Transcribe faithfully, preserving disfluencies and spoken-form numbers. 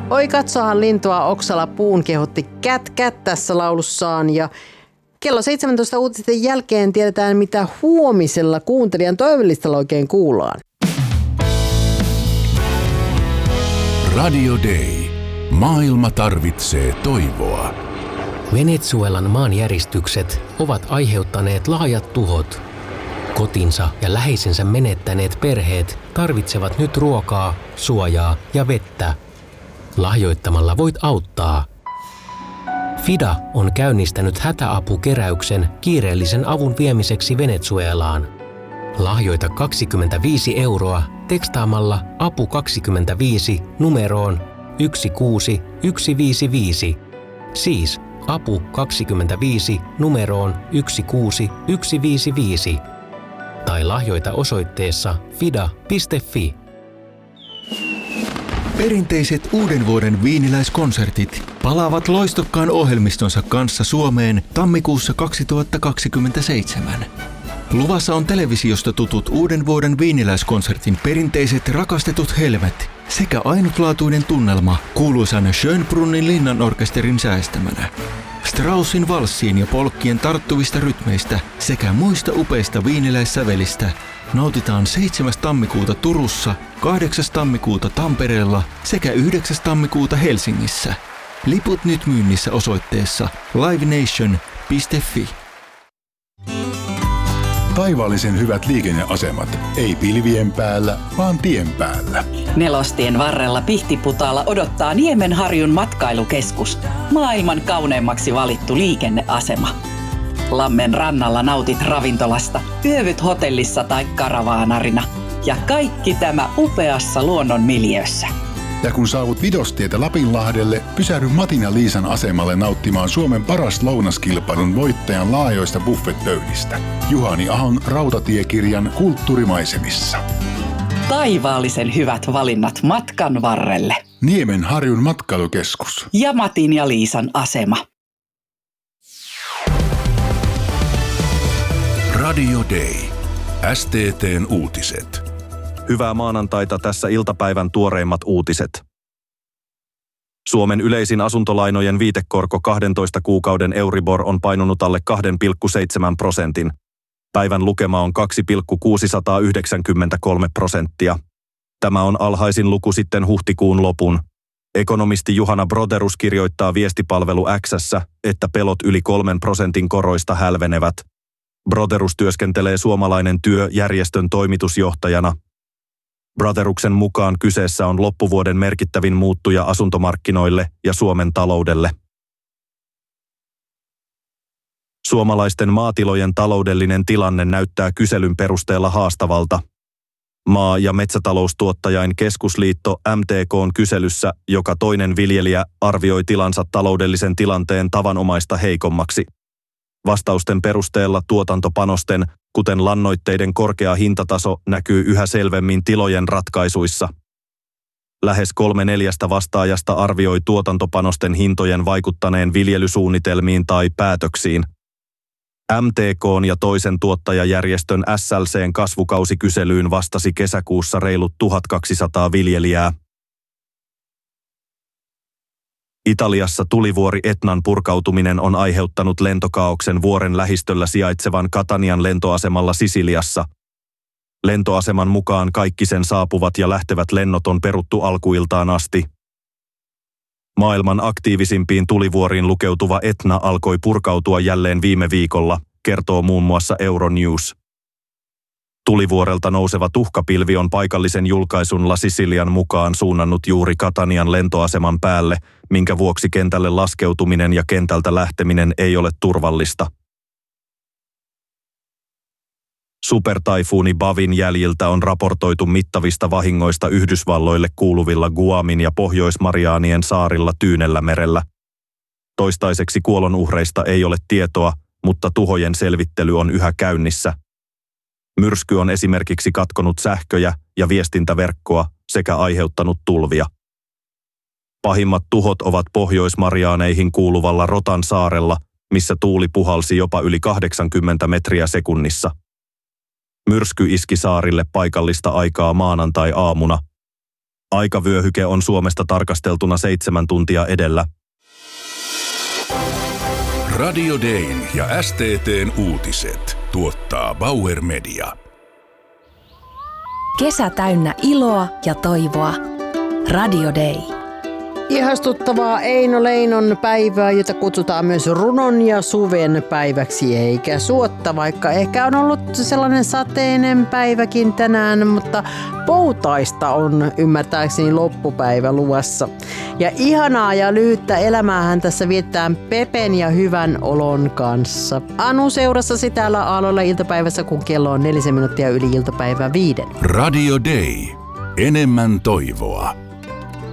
Oi katsohan lintua Oksala Puun kehotti Kät Kät tässä laulussaan ja kello seitsemäntoista uutisten jälkeen tiedetään mitä huomisella kuuntelijan toivellistalla oikein kuullaan. Radio Day. Maailma tarvitsee toivoa. Venezuelan maanjäristykset ovat aiheuttaneet laajat tuhot. Kotinsa ja läheisensä menettäneet perheet tarvitsevat nyt ruokaa, suojaa ja vettä. Lahjoittamalla voit auttaa. FIDA on käynnistänyt hätäapukeräyksen kiireellisen avun viemiseksi Venezuelaan. Lahjoita kaksikymmentäviisi euroa tekstaamalla apu kaksikymmentäviisi numeroon yksi kuusi yksi viisi viisi. Siis apu kaksikymmentäviisi numeroon yksi kuusi yksi viisi viisi. Tai lahjoita osoitteessa fida piste fi. Perinteiset uuden vuoden viiniläiskonsertit palaavat loistokkaan ohjelmistonsa kanssa Suomeen tammikuussa kaksituhattakaksikymmentäseitsemän. Luvassa on televisiosta tutut uuden vuoden viiniläiskonsertin perinteiset rakastetut helmet sekä ainutlaatuinen tunnelma kuuluisan Schönbrunnin linnanorkesterin säästämänä. Straussin valssien ja polkkien tarttuvista rytmeistä sekä muista upeista viiniläissävelistä nautitaan seitsemäs tammikuuta Turussa, kahdeksas tammikuuta Tampereella sekä yhdeksäs tammikuuta Helsingissä. Liput nyt myynnissä osoitteessa livenation piste fi. Taivaallisen hyvät liikenneasemat. Ei pilvien päällä, vaan tien päällä. Nelostien varrella Pihtiputaalla odottaa Niemenharjun matkailukeskus. Maailman kauneimmaksi valittu liikenneasema. Lammen rannalla nautit ravintolasta, yövyt hotellissa tai karavaanarina. Ja kaikki tämä upeassa luonnon miljöössä. Ja kun saavut Vidostietä Lapinlahdelle, pysähdy Matin ja Liisan asemalle nauttimaan Suomen paras lounaskilpailun voittajan laajoista buffetpöydistä. Juhani Ahon rautatiekirjan kulttuurimaisemissa. Taivaallisen hyvät valinnat matkan varrelle. Niemenharjun matkailukeskus. Ja Matin ja Liisan asema. Radio Day. S T T:n uutiset. Hyvää maanantaita, tässä iltapäivän tuoreimmat uutiset. Suomen yleisin asuntolainojen viitekorko kahdentoista kuukauden Euribor on painunut alle kaksi pilkku seitsemän prosentin. Päivän lukema on kaksi pilkku kuusisataayhdeksänkymmentäkolme prosenttia. Tämä on alhaisin luku sitten huhtikuun lopun. Ekonomisti Juhana Broderus kirjoittaa viestipalvelu X:ssä, että pelot yli kolmen prosentin koroista hälvenevät. Broderus työskentelee Suomalainen työ-järjestön toimitusjohtajana. Broderuksen mukaan kyseessä on loppuvuoden merkittävin muuttuja asuntomarkkinoille ja Suomen taloudelle. Suomalaisten maatilojen taloudellinen tilanne näyttää kyselyn perusteella haastavalta. Maa- ja metsätaloustuottajain keskusliitto M T K:n kyselyssä joka toinen viljelijä arvioi tilansa taloudellisen tilanteen tavanomaista heikommaksi. Vastausten perusteella tuotantopanosten, kuten lannoitteiden korkea hintataso, näkyy yhä selvemmin tilojen ratkaisuissa. Lähes kolme neljästä vastaajasta arvioi tuotantopanosten hintojen vaikuttaneen viljelysuunnitelmiin tai päätöksiin. M T K:n ja toisen tuottajajärjestön S L C:n kasvukausikyselyyn vastasi kesäkuussa reilut tuhatkaksisataa viljelijää. Italiassa tulivuori Etnan purkautuminen on aiheuttanut lentokaaoksen vuoren lähistöllä sijaitsevan Catanian lentoasemalla Sisiliassa. Lentoaseman mukaan kaikki sen saapuvat ja lähtevät lennot on peruttu alkuiltaan asti. Maailman aktiivisimpiin tulivuoriin lukeutuva Etna alkoi purkautua jälleen viime viikolla, kertoo muun muassa Euronews. Tulivuorelta nouseva tuhkapilvi on paikallisen julkaisun La Sicilian mukaan suunnannut juuri Catanian lentoaseman päälle, minkä vuoksi kentälle laskeutuminen ja kentältä lähteminen ei ole turvallista. Supertaifuuni Bavin jäljiltä on raportoitu mittavista vahingoista Yhdysvalloille kuuluvilla Guamin ja Pohjois-Mariaanien saarilla Tyynellämerellä. Toistaiseksi kuolonuhreista ei ole tietoa, mutta tuhojen selvittely on yhä käynnissä. Myrsky on esimerkiksi katkonut sähköjä ja viestintäverkkoa sekä aiheuttanut tulvia. Pahimmat tuhot ovat Pohjois-Mariaaneihin kuuluvalla Rotan saarella, missä tuuli puhalsi jopa yli kahdeksankymmentä metriä sekunnissa. Myrsky iski saarille paikallista aikaa maanantai-aamuna. Aikavyöhyke on Suomesta tarkasteltuna seitsemän tuntia edellä. Radio Dayn ja S T T:n uutiset tuottaa Bauer Media. Kesä täynnä iloa ja toivoa. Radio Day. Ihastuttavaa Eino Leinon päivää, jota kutsutaan myös runon ja suven päiväksi, eikä suotta, vaikka ehkä on ollut sellainen sateinen päiväkin tänään, mutta poutaista on ymmärtääkseni loppupäivä luvassa. Ja ihanaa ja lyhyttä elämäähän tässä viettää Pepen ja hyvän olon kanssa. Anu seurassasi täällä Aallolla iltapäivässä, kun kello on nelisen minuuttia yli iltapäivää viiden. Radio Day. Enemmän toivoa.